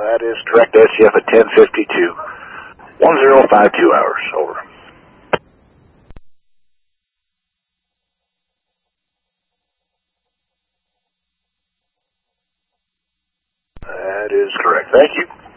That is correct. SCF at 10:52. 1052 hours. Over. That is correct. Thank you.